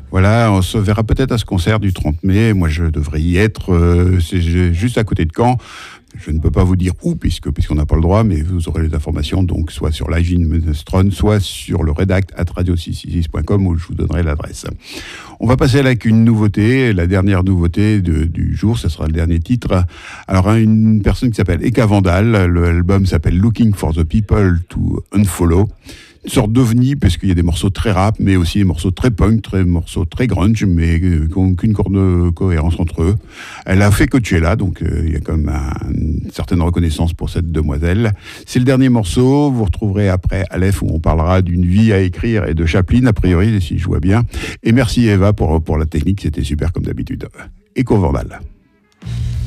Voilà, on se verra peut-être à ce concert du 30 mai. Moi, je devrais y être. C'est juste à côté de Caen. Je ne peux pas vous dire où, puisqu'on n'a pas le droit, mais vous aurez les informations, donc soit sur Live in Minestrone, soit sur le redact@radio666.com, où je vous donnerai l'adresse. On va passer avec une nouveauté, la dernière nouveauté du jour, ce sera le dernier titre. Alors, une personne qui s'appelle Eka Vandal, l'album s'appelle Looking for the People to Unfollow. Une sorte d'ovni, parce qu'il y a des morceaux très rap, mais aussi des morceaux très punk, morceaux très grunge, mais qui n'ont aucune cohérence entre eux. Elle a fait Coachella, donc il y a quand même une certaine reconnaissance pour cette demoiselle. C'est le dernier morceau, vous retrouverez après Aleph, où on parlera d'une vie à écrire et de Chaplin, a priori, si je vois bien. Et merci Eva pour la technique, c'était super comme d'habitude. Eka Vandal.